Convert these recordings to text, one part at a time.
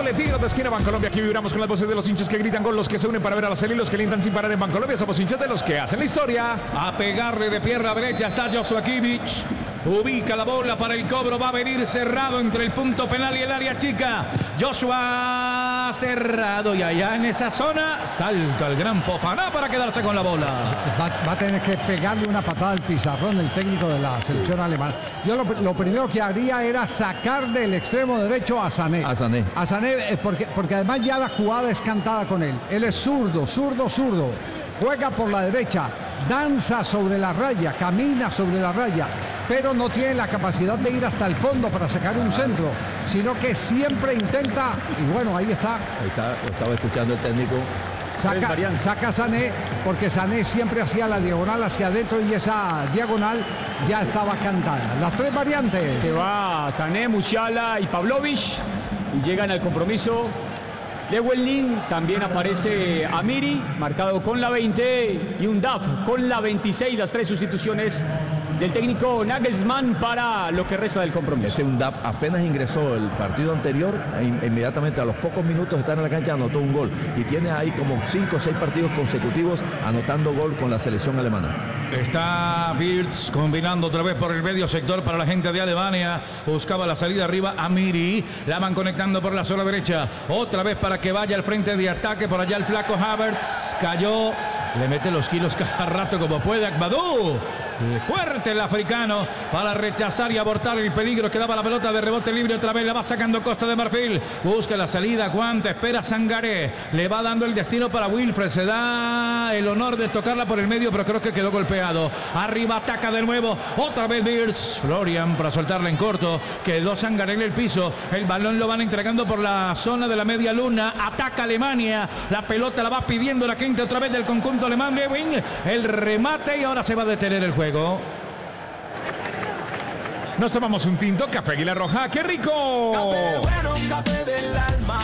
Sale tiro de esquina Bancolombia. Aquí vibramos con las voces de los hinchas que gritan gol, los que se unen para ver a la serie y los que alientan sin parar en Bancolombia. Somos hinchas de los que hacen la historia. A pegarle de pierna derecha está Joshua Kimmich. Ubica la bola para el cobro. Va a venir cerrado entre el punto penal y el área chica. Joshua cerrado. Y allá en esa zona salta el gran Fofana para quedarse con la bola. Va a tener que pegarle una patada al pizarrón el técnico de la selección alemana. Yo lo primero que haría era sacar del extremo derecho a Sané. A Sané, porque además ya la jugada es cantada con él. Él es zurdo. Juega por la derecha, danza sobre la raya, camina sobre la raya, pero no tiene la capacidad de ir hasta el fondo para sacar un centro, sino que siempre intenta, y bueno, ahí está. Lo estaba escuchando el técnico. Saca a Sané, porque Sané siempre hacía la diagonal hacia adentro y esa diagonal ya estaba cantada. Las tres variantes. Se va Sané, Musiala y Pavlovic y llegan al compromiso. Lewellyn, también aparece Amiri, marcado con la 20, y un Daf con la 26, las tres sustituciones del técnico Nagelsmann para lo que resta del compromiso. Ese Undaf apenas ingresó el partido anterior e inmediatamente a los pocos minutos de estar en la cancha anotó un gol y tiene ahí como 5 o 6 partidos consecutivos anotando gol con la selección alemana. Está Wirtz combinando otra vez por el medio sector para la gente de Alemania. Buscaba la salida arriba Amiri. La van conectando por la zona derecha. Otra vez para que vaya al frente de ataque. Por allá el flaco Havertz. Cayó. Le mete los kilos cada rato como puede Agbadou. Fuerte el africano para rechazar y abortar el peligro que daba la pelota de rebote libre. Otra vez la va sacando Costa de Marfil. Busca la salida, aguanta, espera Sangaré. Le va dando el destino para Wilfred. Se da el honor de tocarla por el medio, pero creo que quedó golpeado. Arriba ataca de nuevo. Otra vez Wirtz. Florian para soltarla en corto. Quedó Sangaré en el piso. El balón lo van entregando por la zona de la media luna. Ataca Alemania. La pelota la va pidiendo la quinta otra vez del conjunto alemán. Lewin. El remate y ahora se va a detener el juego. Nos tomamos un tinto, café Águila Roja, ¡qué rico! Café bueno, café del alma.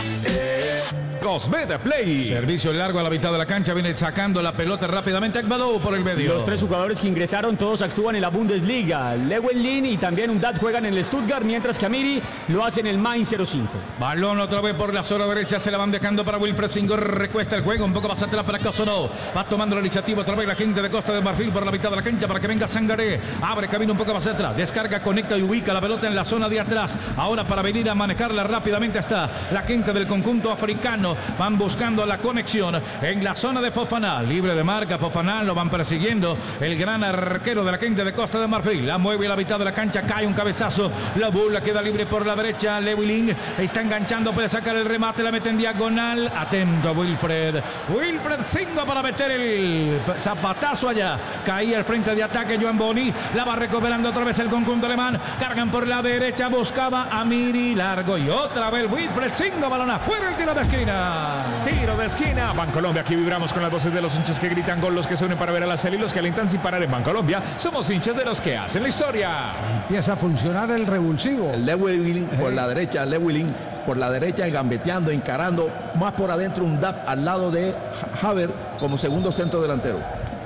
Cosmete Play. Servicio largo a la mitad de la cancha. Viene sacando la pelota rápidamente Agbadou por el medio. Los tres jugadores que ingresaron todos actúan en la Bundesliga. Lewellyn y también Undaf juegan en el Stuttgart, mientras que Amiri lo hace en el Mainz 05. Balón otra vez por la zona derecha. Se la van dejando para Wilfred Singor. Recuesta el juego. Un poco más atrás para Kosovo. Va tomando la iniciativa otra vez la gente de Costa de Marfil por la mitad de la cancha para que venga Sangaré. Abre camino un poco más atrás. Descarga, conecta y ubica la pelota en la zona de atrás. Ahora para venir a manejarla rápidamente está la gente del conjunto africano. Van buscando la conexión en la zona de Fofana. Libre de marca Fofana. Lo van persiguiendo el gran arquero de la gente de Costa de Marfil. La mueve a la mitad de la cancha. Cae un cabezazo. La bola queda libre por la derecha. Lewellyn está enganchando. Puede sacar el remate. La mete en diagonal. Atento Wilfred. Wilfred Singo para meter el zapatazo allá. Caía al frente de ataque Joan Boni. La va recuperando otra vez el conjunto alemán. Cargan por la derecha. Buscaba a Amiri. Largo. Y otra vez Wilfred Singo. Balón afuera. El tiro de esquina. Tiro de esquina. Bancolombia, aquí vibramos con las voces de los hinchas que gritan gol, los que se unen para ver a la serie y los que alientan sin parar en Bancolombia. Somos hinchas de los que hacen la historia. Empieza a funcionar el revulsivo. Lewellyn por la derecha, Lewellyn por la derecha, gambeteando, encarando, más por adentro un Undaf al lado de Havertz como segundo centro delantero.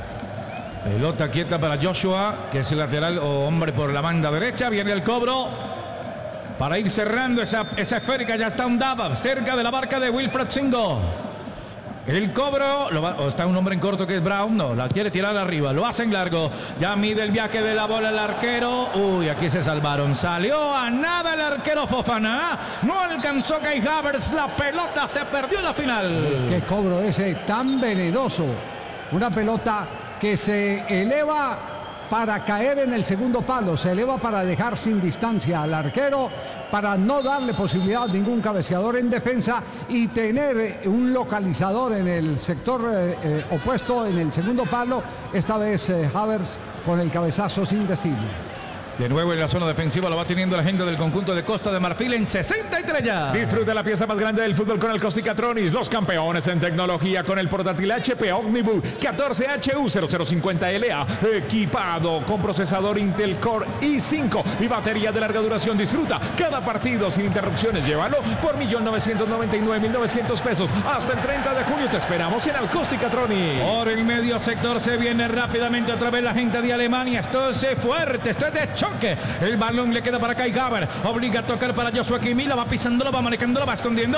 Pelota quieta para Joshua, que es el lateral o hombre por la banda derecha. Viene el cobro para ir cerrando esa esférica. Ya está Undaf cerca de la barca de Wilfred Singo. El cobro, está un hombre en corto que es Brown, no, la quiere tirar arriba, lo hacen largo, ya mide el viaje de la bola el arquero, uy, aquí se salvaron, salió a nada el arquero Fofana, no alcanzó Kai Havertz, la pelota se perdió en la final. Qué cobro ese tan venenoso, una pelota que se eleva para caer en el segundo palo, se eleva para dejar sin distancia al arquero, para no darle posibilidad a ningún cabeceador en defensa y tener un localizador en el sector opuesto en el segundo palo, esta vez Havertz con el cabezazo sin destino. De nuevo en la zona defensiva lo va teniendo la gente del conjunto de Costa de Marfil en 63 ya. Disfruta la fiesta más grande del fútbol con el Costicatronis, los campeones en tecnología con el portátil HP Omnibook 14HU0050LA, equipado con procesador Intel Core i5 y batería de larga duración. Disfruta cada partido sin interrupciones. Llévalo por 1.999.900 pesos hasta el 30 de junio. Te esperamos en el Costicatronis. Por el medio sector se viene rápidamente otra vez la gente de Alemania. Esto es fuerte, esto es de choque. El balón le queda para Kai Havertz. Obliga a tocar para Joshua Kimmich. La va pisando, la va manejando, la va escondiendo.